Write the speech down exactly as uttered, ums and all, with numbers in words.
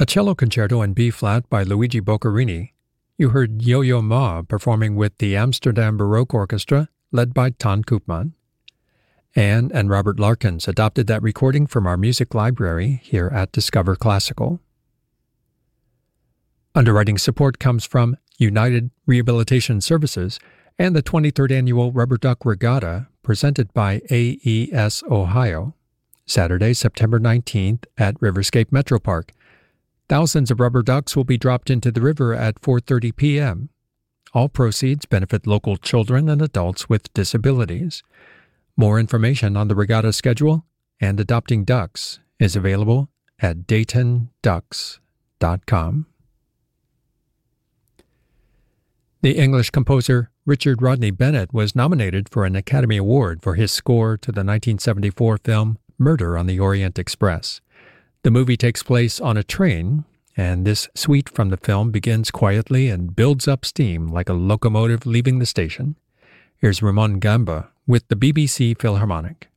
A cello concerto in B-flat by Luigi Boccherini. You heard Yo-Yo Ma performing with the Amsterdam Baroque Orchestra, led by Ton Koopman. Anne and Robert Larkins adopted that recording from our music library here at Discover Classical. Underwriting support comes from United Rehabilitation Services and the twenty-third Annual Rubber Duck Regatta, presented by A E S Ohio, Saturday, September nineteenth at Riverscape Metropark. Thousands of rubber ducks will be dropped into the river at four thirty p.m. All proceeds benefit local children and adults with disabilities. More information on the regatta schedule and adopting ducks is available at dayton ducks dot com. The English composer Richard Rodney Bennett was nominated for an Academy Award for his score to the nineteen seventy-four film Murder on the Orient Express. The movie takes place on a train, and this suite from the film begins quietly and builds up steam like a locomotive leaving the station. Here's Ramon Gamba with the B B C Philharmonic.